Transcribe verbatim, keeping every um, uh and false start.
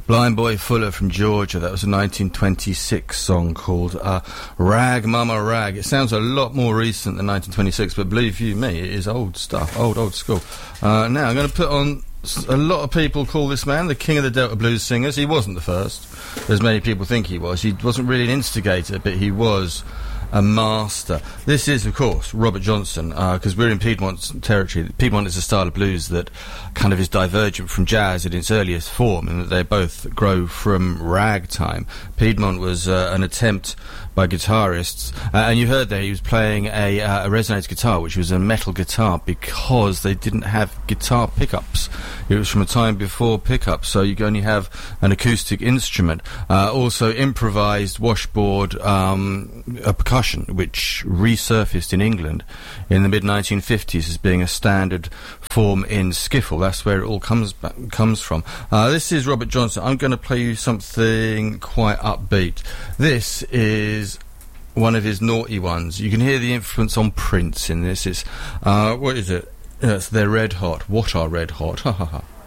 Blind Boy Fuller from Georgia. That was a nineteen twenty-six song called uh, Rag Mama Rag. It sounds a lot more recent than nineteen twenty-six, but believe you me, it is old stuff, old, old school. Uh, now, I'm going to put on... A lot of people call this man the king of the Delta blues singers. He wasn't the first, as many people think he was. He wasn't really an instigator, but he was a master. This is, of course, Robert Johnson, because uh, we're in Piedmont territory. Piedmont is a style of blues that kind of is divergent from jazz in its earliest form, and that they both grow from ragtime. Piedmont was uh, an attempt by guitarists, uh, and you heard there he was playing a, uh, a resonator guitar, which was a metal guitar, because they didn't have guitar pickups. It was from a time before pickups, so you could only have an acoustic instrument. Uh, also improvised washboard um, a percussion, which resurfaced in England in the mid nineteen fifties as being a standard form in skiffle. That's where it all comes back, comes from. Uh, this is Robert Johnson. I'm going to play you something quite upbeat. This is one of his naughty ones. You can hear the influence on Prince in this. It's uh, what is it? Uh, it's They're Red Hot. What are Red Hot? Ha ha ha.